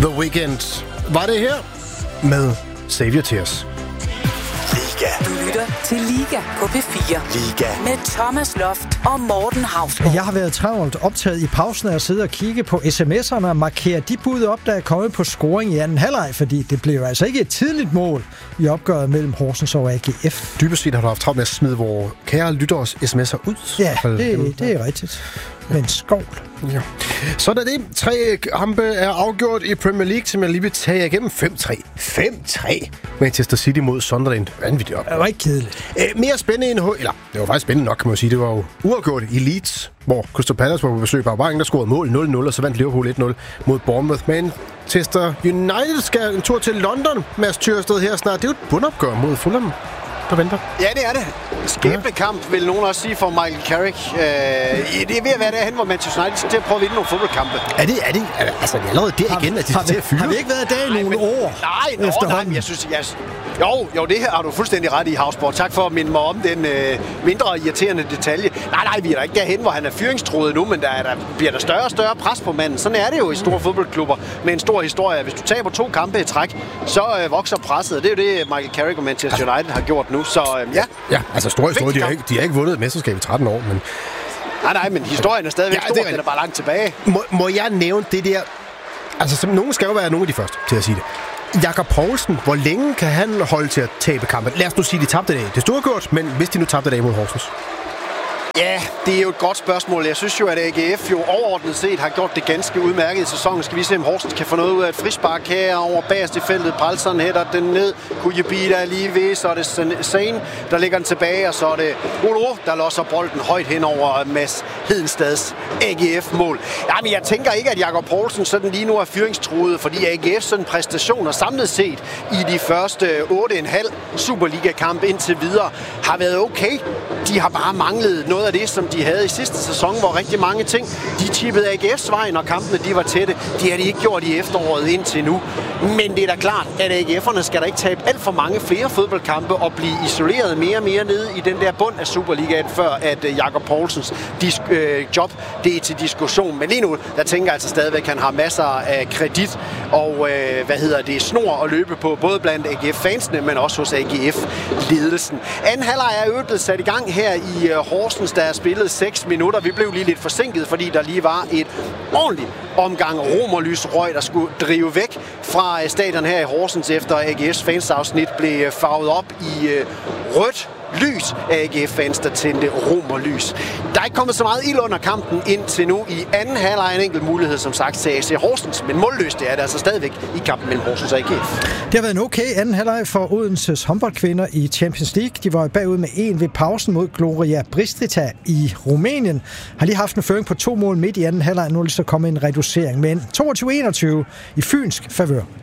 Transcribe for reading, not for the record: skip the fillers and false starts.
The Weeknd var det her med Save Your Tears. Du lytter til Liga på P4. Liga. Med Thomas Loft og Morten Hausgaard. Jeg har været travlt optaget i pausen af at sidde og kigge på sms'erne og markere de bud op, der er kommet på scoring i anden halvleg, fordi det blev altså ikke et tidligt mål i opgøret mellem Horsens og AGF. Dybest set har du haft travlt med at smide vores kære lytteres sms'er ud. Ja, det er rigtigt. Men skål. Ja. Så er det. 3 kampe er afgjort i Premier League, som jeg lige vil tage igennem. 5-3. 5-3. Manchester City mod Sunderland. Vanvittigt op. Det var ikke kedeligt. Mere spændende end... Eller, det var faktisk spændende nok, kan man sige. Det var jo uafgjort i Leeds, hvor Crystal Palace var på besøg på Aubank, der scorede mål 0-0, og så vandt Liverpool 1-0 mod Bournemouth. Manchester United skal en tur til London. Mads Thyrsted her snart. Det er jo et bundopgør mod Fulham, der venter. Ja, det er det. Skæbnekamp, vil nogen også sige, for Michael Carrick. Det er ved at være derhen, hvor Manchester United skal til at prøve at vinde nogle fodboldkampe. Er det? Altså, det er allerede der igen, at de skal til at fyre. Har vi ikke været der i nogle år? Nej, men jeg synes... Jo, det her har du fuldstændig ret i, Hausgaard. Tak for at minde mig om den mindre irriterende detalje. Nej, vi er da ikke derhen, hvor han er fyringstruet nu, men der bliver der større og større pres på manden. Sådan er det jo i store fodboldklubber med en stor historie. Hvis du taber 2 kampe i træk, så vokser presset. Det er jo det, Michael Carrick og Manchester United har gjort nu. Så ja. Ja, altså stor historie. De har ikke vundet et mesterskab i 13 år, men... Nej, men historien er stadigvæk stor. Den er bare langt tilbage. Må jeg nævne det der... Altså, nogen skal jo være nogle af de første til at sige det. Jakob Poulsen, hvor længe kan han holde til at tabe kampen? Lad os nu sige, at de tabte i dag. Det stod gjort, men hvis de nu tabte i dag mod Horsens? Ja, det er jo et godt spørgsmål. Jeg synes jo, at AGF jo overordnet set har gjort det ganske udmærket i sæsonen. Skal vi se, om Horsens kan få noget ud af et frispark her over bagerst i feltet. Palsson hætter den ned. Kujabi der er lige ved. Så er det Sane, der lægger den tilbage. Og så er det Olo, der losser bolden højt hen over Mads Hedenstads AGF-mål. Jamen, jeg tænker ikke, at Jakob Poulsen sådan lige nu er fyringstruet, fordi AGF sådan præstationer samlet set i de første 8,5 Superliga-kampe indtil videre har været okay. De har bare manglet noget af det, som de havde i sidste sæson, hvor rigtig mange ting, de tippede AGF's vej, når kampene de var tætte. Det har de ikke gjort i efteråret indtil nu. Men det er da klart, at AGF'erne skal da ikke tabe alt for mange flere fodboldkampe og blive isoleret mere og mere nede i den der bund af Superligaen, før at Jakob Poulsens job, det er til diskussion. Men lige nu, der tænker jeg altså stadigvæk, at han har masser af kredit og snor at løbe på, både blandt AGF-fansene, men også hos AGF-ledelsen. Anden halvleg er øvrigt blevet sat i gang her i Horsens, der er spillet 6 minutter. Vi blev lige lidt forsinket, fordi der lige var et ordentligt omgang romerlysrøg, der skulle drive væk fra stadion her i Horsens, efter AGF's fansafsnit blev farvet op i rødt lys af AGF-fans, der tændte romerlys. Der er ikke kommet så meget ild under kampen indtil nu. I anden halvleg en enkelt mulighed, som sagt, til AC Horsens, men målløst det er det altså stadigvæk i kampen mellem Horsens og AGF. Det har været en okay anden halvleg for Odenses håndboldkvinder i Champions League. De var bagud med 1 ved pausen mod Gloria Bistrița i Rumænien. Har lige haft en føring på 2 mål midt i anden halvleg, nu er det så kommet en reducering, men 22-21 i fynsk favør.